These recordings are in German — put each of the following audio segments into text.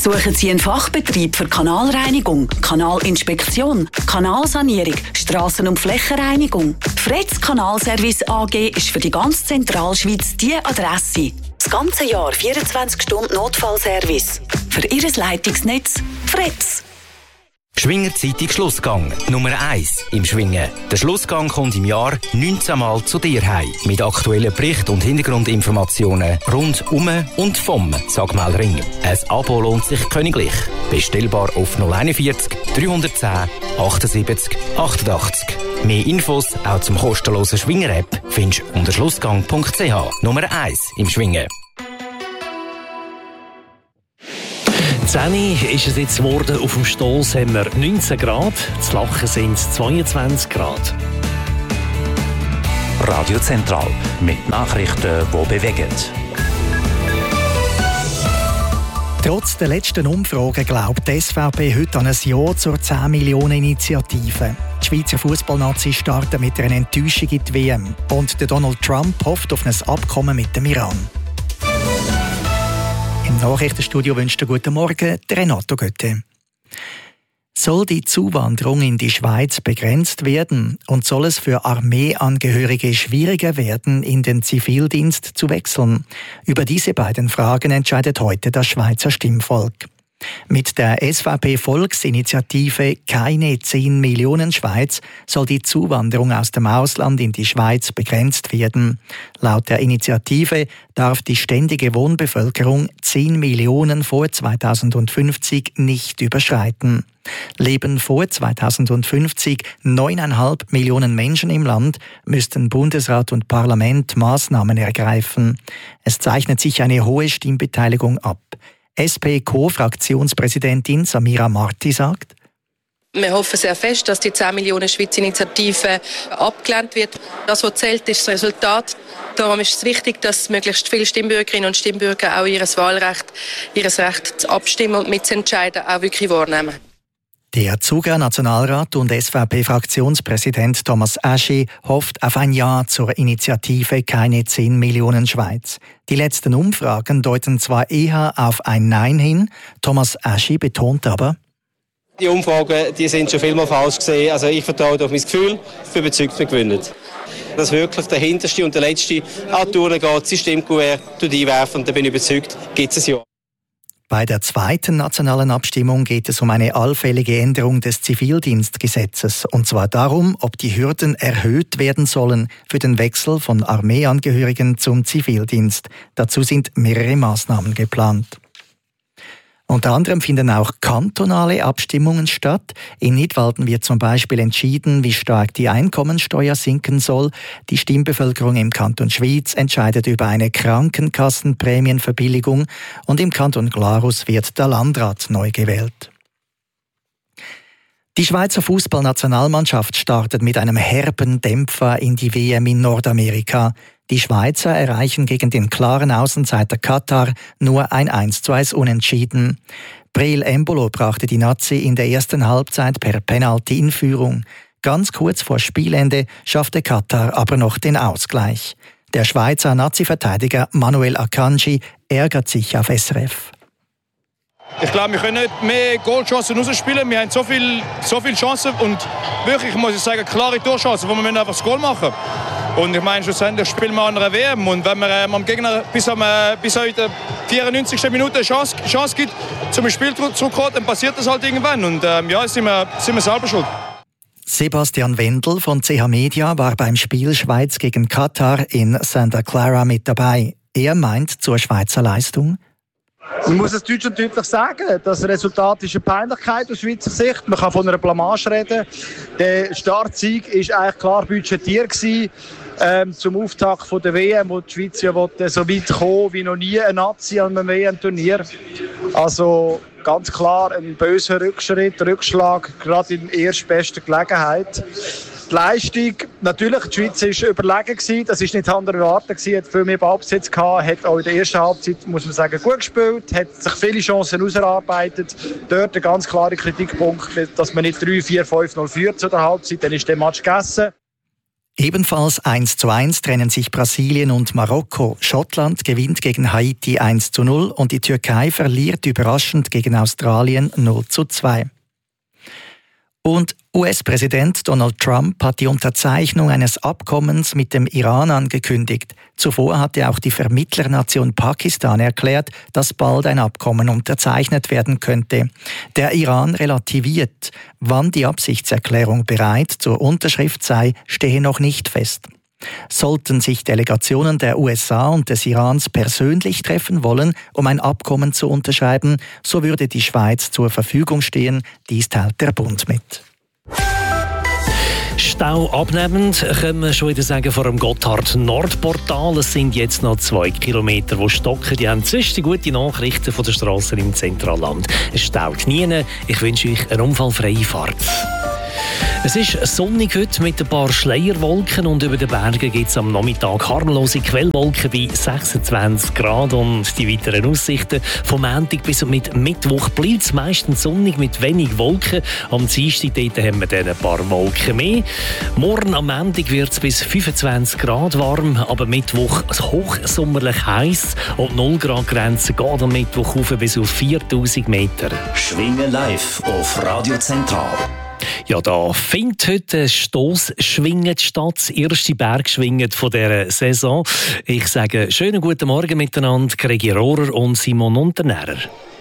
Suchen Sie einen Fachbetrieb für Kanalreinigung, Kanalinspektion, Kanalsanierung, Strassen- und Flächenreinigung? Fretz Kanalservice AG ist für die ganze Zentralschweiz die Adresse. Das ganze Jahr 24 Stunden Notfallservice. Für Ihr Leitungsnetz Fretz. Schwinger Zeitung Schlussgang, Nummer 1 im Schwingen. Der Schlussgang kommt im Jahr 19 Mal zu dir heim. Mit aktuellen Berichten und Hintergrundinformationen rund um und vom Sagmeldring. Ein Abo lohnt sich königlich. Bestellbar auf 041 310 78 88. Mehr Infos auch zum kostenlosen Schwinger-App findest du unter schlussgang.ch. Nummer 1 im Schwingen. 10 ist es jetzt geworden. Auf dem Stoss haben wir 19 Grad, zu Lachen sind es 22 Grad. Radio Zentral mit Nachrichten, die bewegen. Trotz der letzten Umfrage glaubt die SVP heute an ein Ja zur 10-Millionen-Initiative. Die Schweizer Fußballnazi starten mit einer Enttäuschung in die WM. Und der Donald Trump hofft auf ein Abkommen mit dem Iran. Im Nachrichtenstudio wünscht guten Morgen Renato Götte. Soll die Zuwanderung in die Schweiz begrenzt werden und soll es für Armeeangehörige schwieriger werden, in den Zivildienst zu wechseln? Über diese beiden Fragen entscheidet heute das Schweizer Stimmvolk. Mit der SVP-Volksinitiative «Keine 10 Millionen Schweiz» soll die Zuwanderung aus dem Ausland in die Schweiz begrenzt werden. Laut der Initiative darf die ständige Wohnbevölkerung 10 Millionen vor 2050 nicht überschreiten. Leben vor 2050 9,5 Millionen Menschen im Land, müssten Bundesrat und Parlament Maßnahmen ergreifen. Es zeichnet sich eine hohe Stimmbeteiligung ab. SP-Co-Fraktionspräsidentin Samira Marti sagt: Wir hoffen sehr fest, dass die 10 Millionen Schweiz-Initiative abgelehnt wird. Das, was zählt, ist das Resultat. Darum ist es wichtig, dass möglichst viele Stimmbürgerinnen und Stimmbürger auch ihr Wahlrecht, ihr Recht zu abstimmen und mitzuentscheiden, auch wirklich wahrnehmen. Der Zuger Nationalrat und SVP-Fraktionspräsident Thomas Aschi hofft auf ein Ja zur Initiative «Keine 10 Millionen Schweiz». Die letzten Umfragen deuten zwar eher auf ein Nein hin, Thomas Aschi betont aber: Die Umfragen sind schon vielmal falsch gesehen. Also ich vertraue auf mein Gefühl, ich bin überzeugt, wir gewinnen. Dass wirklich der hinterste und der letzte an die Urne geht, sein Stimmkuvert einwerfen, und da bin ich überzeugt, gibt es ein Ja. Bei der zweiten nationalen Abstimmung geht es um eine allfällige Änderung des Zivildienstgesetzes. Und zwar darum, ob die Hürden erhöht werden sollen für den Wechsel von Armeeangehörigen zum Zivildienst. Dazu sind mehrere Maßnahmen geplant. Unter anderem finden auch kantonale Abstimmungen statt. In Nidwalden wird zum Beispiel entschieden, wie stark die Einkommensteuer sinken soll. Die Stimmbevölkerung im Kanton Schwyz entscheidet über eine Krankenkassenprämienverbilligung und im Kanton Glarus wird der Landrat neu gewählt. Die Schweizer Fußballnationalmannschaft startet mit einem herben Dämpfer in die WM in Nordamerika. Die Schweizer erreichen gegen den klaren Außenseiter Katar nur ein 1:1 Unentschieden. Breel Embolo brachte die Nazi in der ersten Halbzeit per Penalty in Führung. Ganz kurz vor Spielende schaffte Katar aber noch den Ausgleich. Der Schweizer Nazi-Verteidiger Manuel Akanji ärgert sich auf SRF. Ich glaube, wir können nicht mehr Goalchancen rausspielen. Wir haben so viele Chancen und wirklich, muss ich sagen, klare Torchancen, wo wir einfach das Goal machen. Und ich meine, schlussendlich spielen wir an einer WM. Und wenn man am Gegner bis heute 94. Minute eine Chance gibt, zum Spiel zurückzukommen, dann passiert das halt irgendwann. Und ja, sind wir selber schuld. Sebastian Wendel von CH Media war beim Spiel Schweiz gegen Katar in Santa Clara mit dabei. Er meint zur Schweizer Leistung: Man muss es deutsch und deutlich sagen, das Resultat ist eine Peinlichkeit aus Schweizer Sicht. Man kann von einer Blamage reden. Der Startsieg war eigentlich klar budgetiert gewesen, zum Auftakt von der WM, wo die Schweiz ja so weit kommen wie noch nie eine Nazi an einem WM-Turnier. Also ganz klar ein böser Rückschlag, gerade in der erstbesten Gelegenheit. Die Leistung, natürlich, die Schweiz war überlegen gewesen, das war nicht anders erwartet gewesen, hat viel mehr Ballbesitz gehabt, hat auch in der ersten Halbzeit, muss man sagen, gut gespielt, hat sich viele Chancen ausgearbeitet. Dort der ganz klare Kritikpunkt, dass man nicht 3-4-5-0 führt zu der Halbzeit, dann ist der Match gegessen. Ebenfalls 1:1 trennen sich Brasilien und Marokko. Schottland gewinnt gegen Haiti 1:0 und die Türkei verliert überraschend gegen Australien 0:2. Und US-Präsident Donald Trump hat die Unterzeichnung eines Abkommens mit dem Iran angekündigt. Zuvor hatte auch die Vermittlernation Pakistan erklärt, dass bald ein Abkommen unterzeichnet werden könnte. Der Iran relativiert. Wann die Absichtserklärung bereit zur Unterschrift sei, stehe noch nicht fest. Sollten sich Delegationen der USA und des Irans persönlich treffen wollen, um ein Abkommen zu unterschreiben, so würde die Schweiz zur Verfügung stehen. Dies teilt der Bund mit. Stau abnehmend, können wir schon wieder sagen, vor dem Gotthard-Nordportal. Es sind jetzt noch 2 Kilometer, die stocken. Die haben zuerst die gute Nachrichten von der Strassen im Zentralland. Es staut nie. Ich wünsche euch eine unfallfreie Fahrt. Es ist sonnig heute mit ein paar Schleierwolken und über den Bergen gibt es am Nachmittag harmlose Quellwolken bei 26 Grad und die weiteren Aussichten vom Montag bis mit Mittwoch bleibt es meistens sonnig mit wenig Wolken. Am Dienstag haben wir dann ein paar Wolken mehr. Morgen am Montag wird es bis 25 Grad warm, aber Mittwoch hochsommerlich heiß und 0 Grad Grenze geht am Mittwoch auf bis auf 4000 Meter. Schwingen live auf Radio Zentral. Ja, da findet heute ein Stossschwingen statt, das erste Bergschwingen von dieser Saison. Ich sage schönen guten Morgen miteinander, Gregi Rohrer und Simon Unternährer.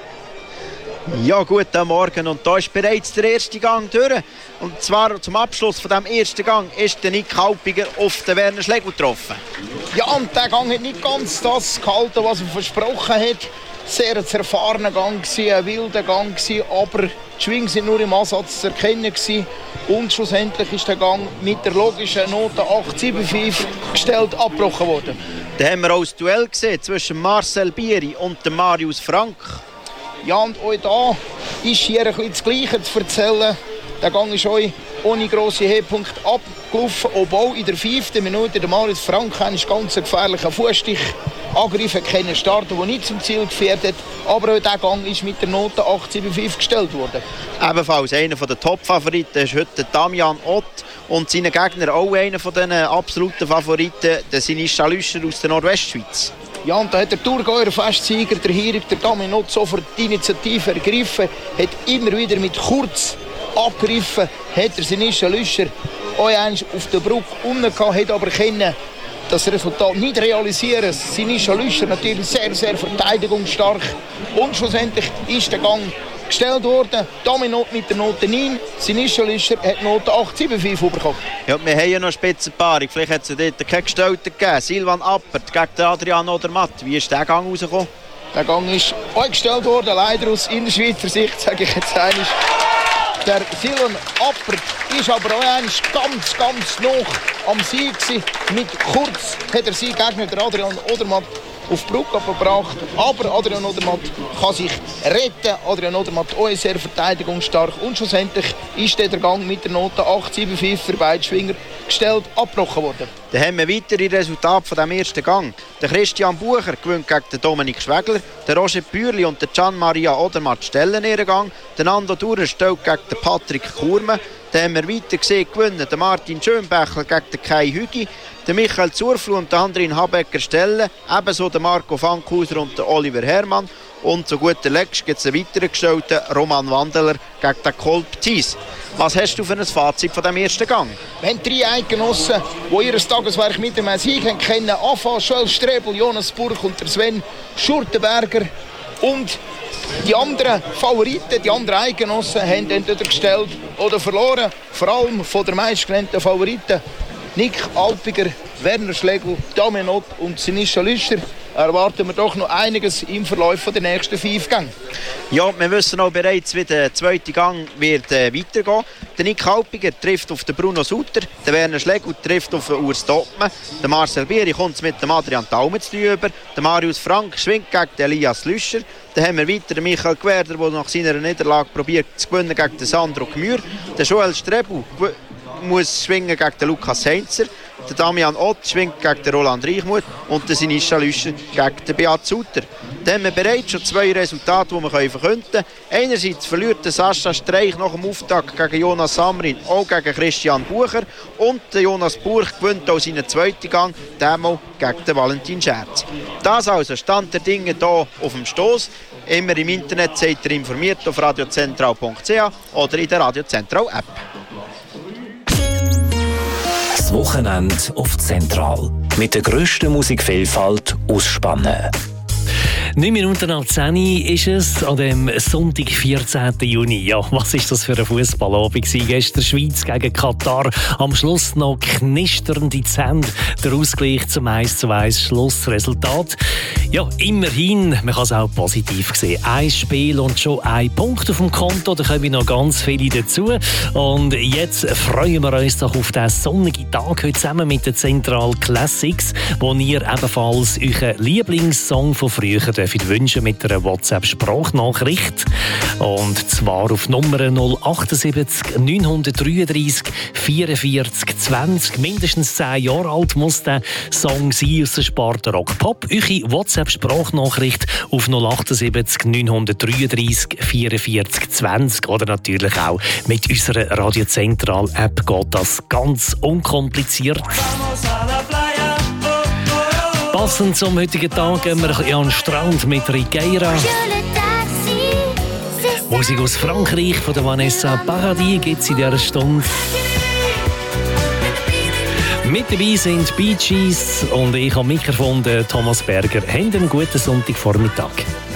Ja, guten Morgen. Und da ist bereits der erste Gang durch. Und zwar zum Abschluss von diesem ersten Gang ist der Nick Halpiger auf den Werner Schlegel getroffen. Ja, und der Gang hat nicht ganz das gehalten, was er versprochen hat. Sehr ein erfahrener Gang, ein wilder Gang, aber die Schwingen waren nur im Ansatz zu erkennen. Und schlussendlich ist der Gang mit der logischen Note 8,75 gestellt abgebrochen worden. Da haben wir auch das Duell gesehen zwischen Marcel Bieri und Marius Frank. Ja, und auch da ist hier ein bisschen das Gleiche zu erzählen. Der Gang ist euch ohne grosse Höhepunkte abgelaufen, obwohl in der 5. Minute der Marius Frank einen ganz gefährlichen Fußstich angegriffen können starten, der nicht zum Ziel geführt hat. Aber auch dieser Gang ist mit der Note 8,75 gestellt worden. Ebenfalls einer der Top-Favoriten ist heute Damian Ott und seine Gegner auch einer von den absoluten Favoriten, der Sinischa Lüscher aus der Nordwestschweiz. Ja, und da hat der Thurgauer Festsieger, der Hierig, der Damian Ott, sofort die Initiative ergriffen, hat immer wieder mit kurz abgegriffen, hat der Sinischa Lüscher auch eins auf der Brücke unten gehabt, hat aber können das Resultat nicht realisieren. Sinischa Lüscher natürlich sehr, sehr verteidigungsstark. Und schlussendlich ist der Gang gestellt worden. Dominot mit der Note 9. Sinischa Lüscher hat die Note 8,75 bekommen. Ja, wir haben ja noch eine Spitzenpaarung. Vielleicht hat es dort keine Gestellten gegeben. Silvan Appert gegen Adrian Odermatt. Wie ist der Gang rausgekommen? Der Gang ist auch gestellt worden, leider aus Innerschweizer Sicht, sage ich jetzt einmal. Der Silvan Appert ist aber auch ganz noch am Sieg gewesen. Mit kurz hat er seinen Gegner, der Adrian Odermatt, auf die Brücke gebracht. Aber Adrian Odermatt kann sich retten. Adrian Odermatt auch sehr verteidigungsstark. Und schlussendlich ist der Gang mit der Note 8,75 für beide Schwinger gestellt abgebrochen worden. Dann haben wir weitere Resultate von diesem ersten Gang. Der Christian Bucher gewinnt gegen den Dominik Schwegler. Der Roger Bürli und der Gian Maria Odermatt stellen ihren Gang. Der Nando Durer stellt gegen den Patrick Kurme. Dann haben wir weiter gesehen gewinnen der Martin Schönbächler gegen den Kai Hügi. Der Michael Zurflu und der Andrin Habecker stellen. Ebenso der Marco Fankhauser und der Oliver Herrmann. Und zu guter Letzt gibt es einen weiteren gestellten Roman Wandeler gegen den Kolb Thies. Was hast du für ein Fazit von diesem ersten Gang? Wir haben 3 Eidgenossen, die ihr Tageswerk mit dem Sieg kennen. Anfang Schöll Strebel, Jonas Burg und der Sven Schurtenberger. Und die anderen Favoriten, die anderen Eidgenossen, haben entweder gestellt oder verloren. Vor allem von der meistgenannten Favoriten Nick Alpiger, Werner Schlegel, Damian Ott und Sinischa Lüscher. Erwarten wir doch noch einiges im Verlauf der nächsten 5 Gänge. Ja, wir wissen auch bereits, wie der zweite Gang wird weitergehen. Der Nick Halpiger trifft auf den Bruno Sutter, der Werner Schlegel trifft auf den Urs Doppmann, der Marcel Bieri kommt mit dem Adrian Taumetz über, der Marius Frank schwingt gegen den Elias Lüscher, dann haben wir weiter Michael Gwerder, der nach seiner Niederlage probiert zu gewinnen gegen den Sandro Gmür, der Joel Strebu muss schwingen gegen den Lukas Heinzer. Der Damian Ott schwingt gegen den Roland Reichmuth und der Sinischa Lüscher gegen den Beat Sutter. Dann haben wir bereits schon 2 Resultate, die wir verkünden können. Einerseits verliert der Sascha Streich nach dem Auftakt gegen Jonas Samrin, auch gegen Christian Bucher. Und der Jonas Burch gewinnt auch seinen 2. Gang, diesmal gegen den Valentin Scherz. Das also Stand der Dinge hier auf dem Stoss. Immer im Internet seid ihr informiert auf radiozentral.ch oder in der Radiozentral-App. Das Wochenende auf Zentral. Mit der grössten Musikvielfalt aus Spannen. 9 Minuten nach 10 ist es an dem Sonntag, 14. Juni. Ja, was ist das für ein Fußballabend gewesen? Gestern Schweiz gegen Katar. Am Schluss noch knisternde Zähne. Der Ausgleich zum 1:1 Schlussresultat. Ja, immerhin, man kann es auch positiv sehen. Ein Spiel und schon 1 Punkt auf dem Konto. Da kommen noch ganz viele dazu. Und jetzt freuen wir uns doch auf diesen sonnigen Tag heute zusammen mit den Central Classics, wo ihr ebenfalls euren Lieblingssong von früher wünschen mit einer WhatsApp-Sprachnachricht. Und zwar auf Nummer 078 933 44 20. Mindestens 10 Jahre alt muss der Song sein aus der Sparte Rock Pop. Eure WhatsApp-Sprachnachricht auf 078 933 44 20. Oder natürlich auch mit unserer Radio Zentral-App geht das ganz unkompliziert. Passend zum heutigen Tag gehen wir an den Strand mit Rigeira. Musik aus Frankreich von der Vanessa Paradis gibt es in dieser Stunde. Mit dabei sind Bee Gees und ich am Mikrofon Thomas Berger. Habt einen guten Sonntagvormittag.